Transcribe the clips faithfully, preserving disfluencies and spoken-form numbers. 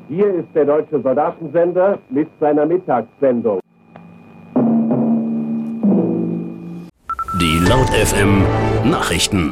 Hier ist der Deutsche Soldatensender mit seiner Mittagssendung. Die Laut F M Nachrichten.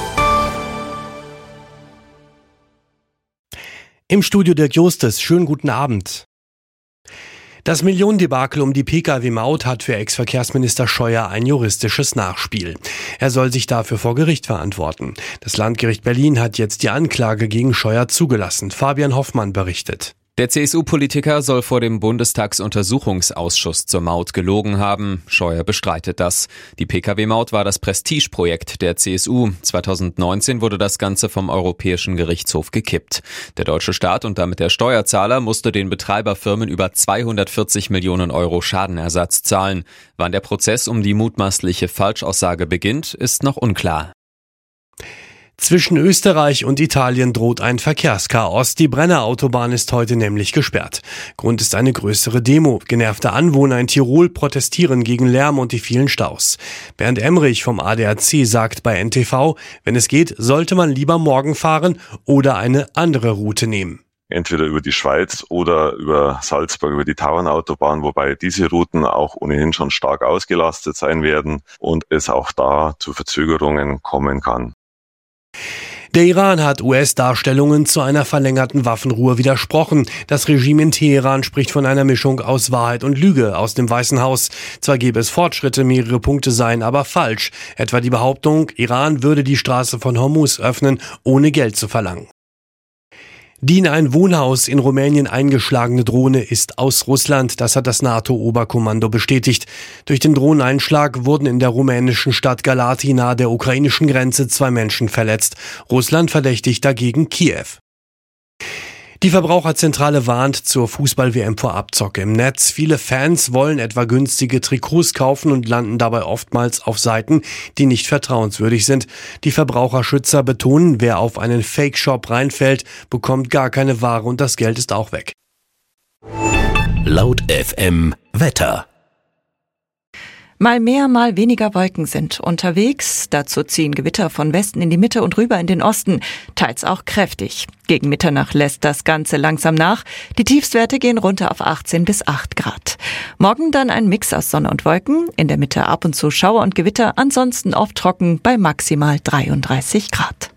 Im Studio Dirk Justes, schönen guten Abend. Das Millionendebakel um die Pkw-Maut hat für Ex-Verkehrsminister Scheuer ein juristisches Nachspiel. Er soll sich dafür vor Gericht verantworten. Das Landgericht Berlin hat jetzt die Anklage gegen Scheuer zugelassen. Fabian Hoffmann berichtet. Der C S U-Politiker soll vor dem Bundestagsuntersuchungsausschuss zur Maut gelogen haben. Scheuer bestreitet das. Die Pkw-Maut war das Prestigeprojekt der C S U. zweitausendneunzehn wurde das Ganze vom Europäischen Gerichtshof gekippt. Der deutsche Staat und damit der Steuerzahler musste den Betreiberfirmen über zweihundertvierzig Millionen Euro Schadenersatz zahlen. Wann der Prozess um die mutmaßliche Falschaussage beginnt, ist noch unklar. Zwischen Österreich und Italien droht ein Verkehrschaos. Die Brenner-Autobahn ist heute nämlich gesperrt. Grund ist eine größere Demo. Genervte Anwohner in Tirol protestieren gegen Lärm und die vielen Staus. Bernd Emrich vom A D A C sagt bei N T V, wenn es geht, sollte man lieber morgen fahren oder eine andere Route nehmen. Entweder über die Schweiz oder über Salzburg, über die Tauernautobahn, wobei diese Routen auch ohnehin schon stark ausgelastet sein werden und es auch da zu Verzögerungen kommen kann. Der Iran hat U S-Darstellungen zu einer verlängerten Waffenruhe widersprochen. Das Regime in Teheran spricht von einer Mischung aus Wahrheit und Lüge aus dem Weißen Haus. Zwar gäbe es Fortschritte, mehrere Punkte seien aber falsch. Etwa die Behauptung, Iran würde die Straße von Hormuz öffnen, ohne Geld zu verlangen. Die in ein Wohnhaus in Rumänien eingeschlagene Drohne ist aus Russland, das hat das NATO-Oberkommando bestätigt. Durch den Drohneneinschlag wurden in der rumänischen Stadt Galati nahe der ukrainischen Grenze zwei Menschen verletzt. Russland verdächtigt dagegen Kiew. Die Verbraucherzentrale warnt zur Fußball-W M vor Abzocke im Netz. Viele Fans wollen etwa günstige Trikots kaufen und landen dabei oftmals auf Seiten, die nicht vertrauenswürdig sind. Die Verbraucherschützer betonen, wer auf einen Fake-Shop reinfällt, bekommt gar keine Ware und das Geld ist auch weg. Laut F M Wetter. Mal mehr, mal weniger Wolken sind unterwegs. Dazu ziehen Gewitter von Westen in die Mitte und rüber in den Osten, teils auch kräftig. Gegen Mitternacht lässt das Ganze langsam nach. Die Tiefstwerte gehen runter auf achtzehn bis acht Grad. Morgen dann ein Mix aus Sonne und Wolken. In der Mitte ab und zu Schauer und Gewitter, ansonsten oft trocken bei maximal dreiunddreißig Grad.